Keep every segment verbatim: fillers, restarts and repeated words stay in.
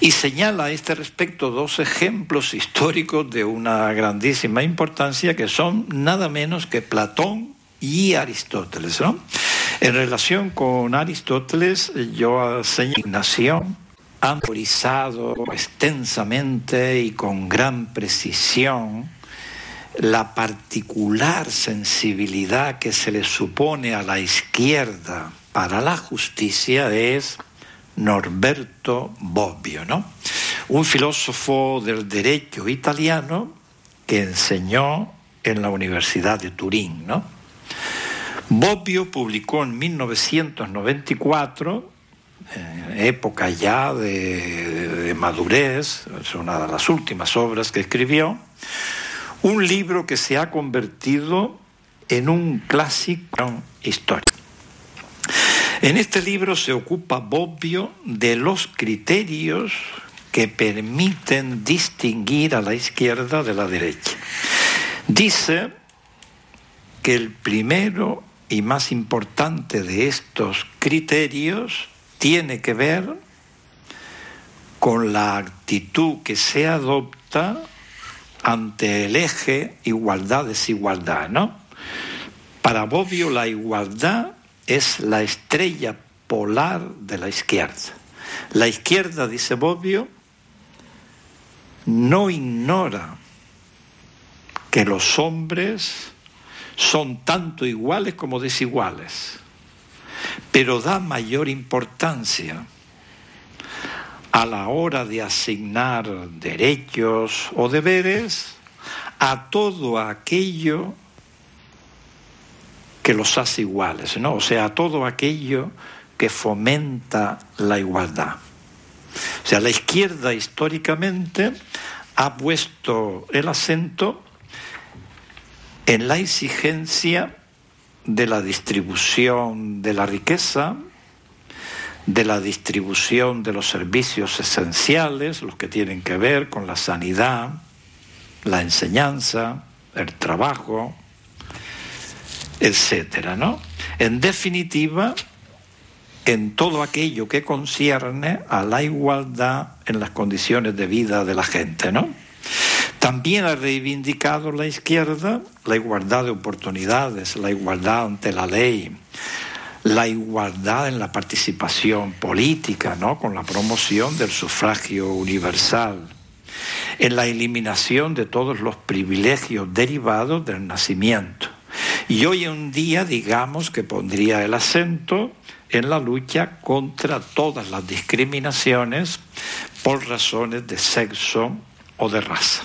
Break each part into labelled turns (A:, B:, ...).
A: Y señala a este respecto dos ejemplos históricos de una grandísima importancia que son nada menos que Platón y Aristóteles, ¿no? En relación con Aristóteles, yo señalo Ignación ha autorizado extensamente y con gran precisión la particular sensibilidad que se le supone a la izquierda para la justicia es Norberto Bobbio, ¿no? Un filósofo del derecho italiano que enseñó en la Universidad de Turín, ¿no? Bobbio publicó en mil novecientos noventa y cuatro, en época ya de, de madurez, es una de las últimas obras que escribió, un libro que se ha convertido en un clásico histórico. En este libro se ocupa Bobbio de los criterios que permiten distinguir a la izquierda de la derecha. Dice que el primero y más importante de estos criterios tiene que ver con la actitud que se adopta ante el eje igualdad-desigualdad, ¿no? Para Bobbio la igualdad es la estrella polar de la izquierda. La izquierda, dice Bobbio, no ignora que los hombres son tanto iguales como desiguales, pero da mayor importancia a la hora de asignar derechos o deberes a todo aquello que los hace iguales, ¿no? O sea, a todo aquello que fomenta la igualdad. O sea, la izquierda históricamente ha puesto el acento en la exigencia de la distribución de la riqueza, de la distribución de los servicios esenciales, los que tienen que ver con la sanidad, la enseñanza, el trabajo, etcétera, ¿no? En definitiva, en todo aquello que concierne a la igualdad en las condiciones de vida de la gente, ¿no? También ha reivindicado la izquierda la igualdad de oportunidades, la igualdad ante la ley, la igualdad en la participación política, ¿no? Con la promoción del sufragio universal, en la eliminación de todos los privilegios derivados del nacimiento. Y hoy en día, digamos que pondría el acento en la lucha contra todas las discriminaciones por razones de sexo o de raza.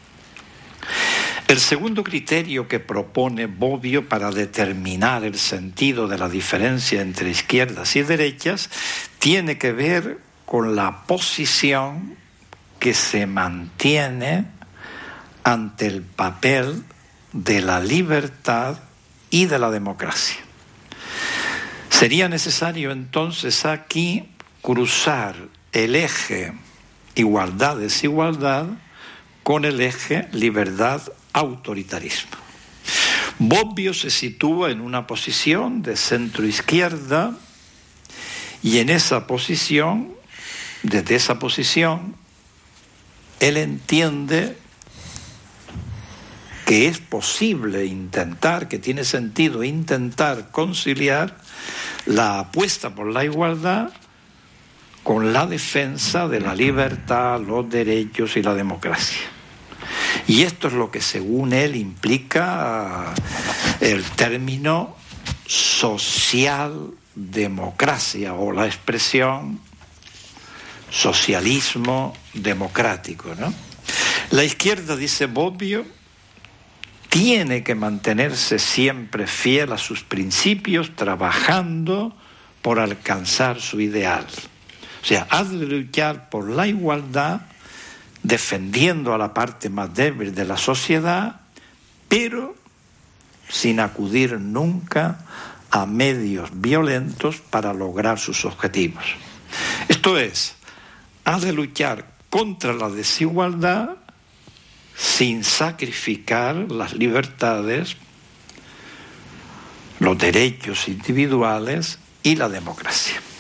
A: El segundo criterio que propone Bobbio para determinar el sentido de la diferencia entre izquierdas y derechas tiene que ver con la posición que se mantiene ante el papel de la libertad y de la democracia. Sería necesario entonces aquí cruzar el eje igualdad-desigualdad con el eje libertad-autoritarismo. Bobbio se sitúa en una posición de centro-izquierda y en esa posición, desde esa posición, él entiende que es posible intentar, que tiene sentido intentar conciliar la apuesta por la igualdad con la defensa de la libertad, los derechos y la democracia. Y esto es lo que, según él, implica el término socialdemocracia o la expresión socialismo democrático, ¿no? La izquierda, dice Bobbio, tiene que mantenerse siempre fiel a sus principios, trabajando por alcanzar su ideal. O sea, ha de luchar por la igualdad, defendiendo a la parte más débil de la sociedad, pero sin acudir nunca a medios violentos para lograr sus objetivos. Esto es, ha de luchar contra la desigualdad sin sacrificar las libertades, los derechos individuales y la democracia.